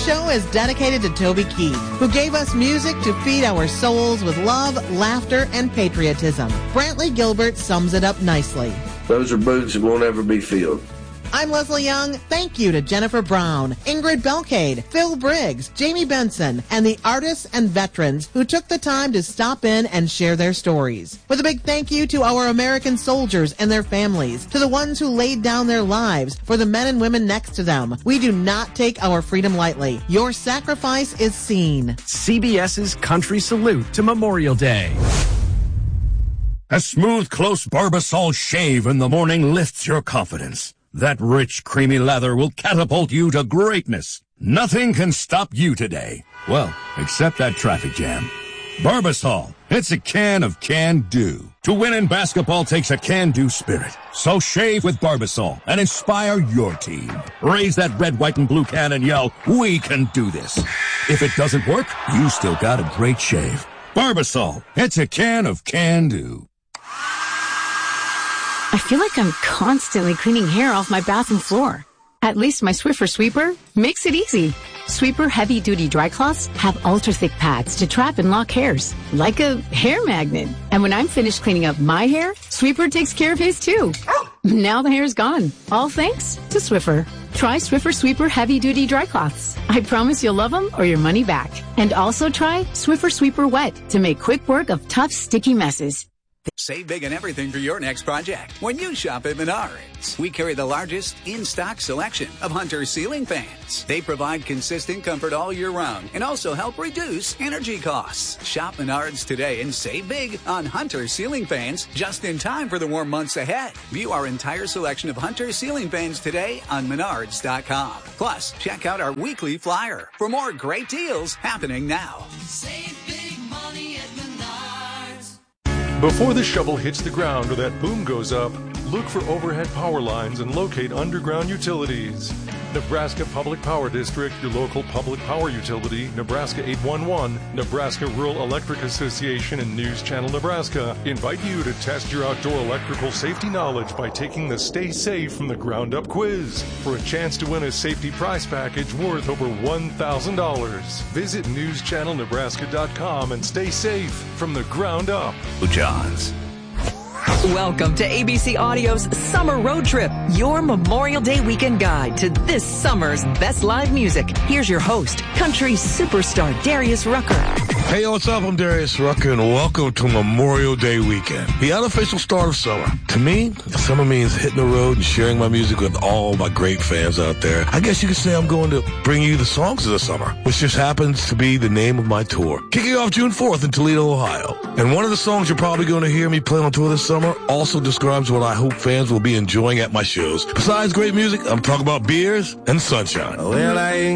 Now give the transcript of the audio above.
This show is dedicated to Toby Keith, who gave us music to feed our souls with love, laughter, and patriotism. Brantley Gilbert sums it up nicely. Those are boots that won't ever be filled. I'm Leslie Young. Thank you to Jennifer Brown, Ingrid Belcade, Phil Briggs, Jamie Benson, and the artists and veterans who took the time to stop in and share their stories. With a big thank you to our American soldiers and their families, to the ones who laid down their lives for the men and women next to them. We do not take our freedom lightly. Your sacrifice is seen. CBS's Country Salute to Memorial Day. A smooth, close Barbasol shave in the morning lifts your confidence. That rich, creamy lather will catapult you to greatness. Nothing can stop you today. Well, except that traffic jam. Barbasol. It's a can of can-do. To win in basketball takes a can-do spirit. So shave with Barbasol and inspire your team. Raise that red, white, and blue can and yell, "We can do this." If it doesn't work, you still got a great shave. Barbasol. It's a can of can-do. I feel like I'm constantly cleaning hair off my bathroom floor. At least my Swiffer Sweeper makes it easy. Sweeper heavy-duty dry cloths have ultra-thick pads to trap and lock hairs, like a hair magnet. And when I'm finished cleaning up my hair, Sweeper takes care of his too. Now the hair's gone, all thanks to Swiffer. Try Swiffer Sweeper heavy-duty dry cloths. I promise you'll love them or your money back. And also try Swiffer Sweeper Wet to make quick work of tough, sticky messes. Save big on everything for your next project when you shop at Menards. We carry the largest in-stock selection of Hunter ceiling fans. They provide consistent comfort all year round and also help reduce energy costs. Shop Menards today and save big on Hunter ceiling fans just in time for the warm months ahead. View our entire selection of Hunter ceiling fans today on Menards.com. Plus, check out our weekly flyer for more great deals happening now. Save big money at Menards. Before the shovel hits the ground or that boom goes up, look for overhead power lines and locate underground utilities. Nebraska Public Power District, your local public power utility, Nebraska 811, Nebraska Rural Electric Association, and News Channel Nebraska invite you to test your outdoor electrical safety knowledge by taking the Stay Safe from the Ground Up quiz for a chance to win a safety prize package worth over $1,000. Visit newschannelnebraska.com and stay safe from the ground up. John's. Welcome to ABC Audio's Summer Road Trip, your Memorial Day weekend guide to this summer's best live music. Here's your host, country superstar Darius Rucker. Hey, what's up? I'm Darius Rucker, and welcome to Memorial Day weekend, the unofficial start of summer. To me, summer means hitting the road and sharing my music with all my great fans out there. I guess you could say I'm going to bring you the songs of the summer, which just happens to be the name of my tour. Kicking off June 4th in Toledo, Ohio. And one of the songs you're probably going to hear me play on tour this summer also describes what I hope fans will be enjoying at my shows. Besides great music, I'm talking about beers and sunshine. Well, I